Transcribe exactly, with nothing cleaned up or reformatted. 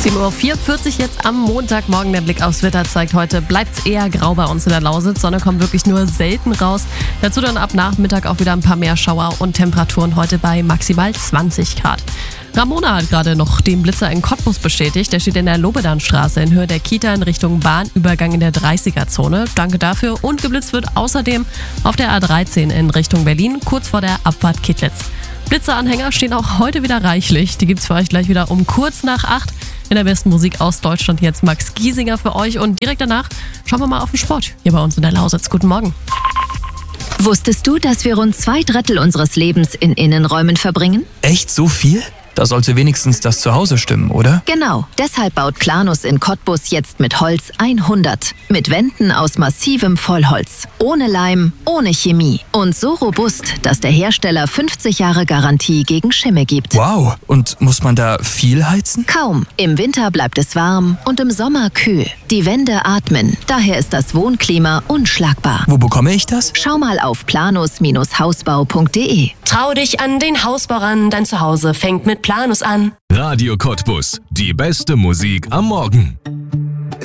sieben Uhr vierundvierzig jetzt am Montagmorgen. Der Blick aufs Wetter zeigt, heute bleibt es eher grau bei uns in der Lausitz. Sonne kommt wirklich nur selten raus. Dazu dann ab Nachmittag auch wieder ein paar mehr Schauer und Temperaturen heute bei maximal zwanzig Grad. Ramona hat gerade noch den Blitzer in Cottbus bestätigt. Der steht in der Lobedanstraße in Höhe der Kita in Richtung Bahnübergang in der dreißiger-Zone. Danke dafür. Und geblitzt wird außerdem auf der A dreizehn in Richtung Berlin, kurz vor der Abfahrt Kittlitz. Blitzeranhänger stehen auch heute wieder reichlich. Die gibt's für euch gleich wieder um kurz nach acht. In der besten Musik aus Deutschland jetzt Max Giesinger für euch. Und direkt danach schauen wir mal auf den Sport hier bei uns in der Lausitz. Guten Morgen. Wusstest du, dass wir rund zwei Drittel unseres Lebens in Innenräumen verbringen? Echt so viel? Da sollte wenigstens das Zuhause stimmen, oder? Genau. Deshalb baut Planus in Cottbus jetzt mit Holz hundert. Mit Wänden aus massivem Vollholz. Ohne Leim, ohne Chemie. Und so robust, dass der Hersteller fünfzig Jahre Garantie gegen Schimmel gibt. Wow. Und muss man da viel heizen? Kaum. Im Winter bleibt es warm und im Sommer kühl. Die Wände atmen. Daher ist das Wohnklima unschlagbar. Wo bekomme ich das? Schau mal auf planus Hausbau punkt de. Trau dich an den Hausbau ran, dein Zuhause fängt mit Planus an. Radio Cottbus, die beste Musik am Morgen.